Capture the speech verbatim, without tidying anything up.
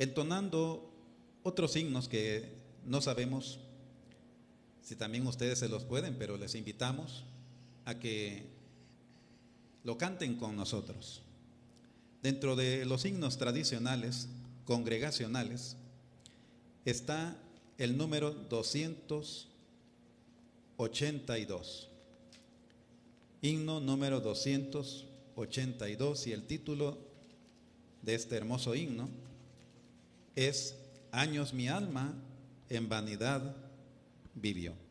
entonando otros himnos que no sabemos si también ustedes se los pueden, pero les invitamos a que lo canten con nosotros. Dentro de los himnos tradicionales, congregacionales, está el número doscientos ochenta y dos. Himno número doscientos ochenta y dos, y el título de este hermoso himno es Años mi alma en vanidad vivió.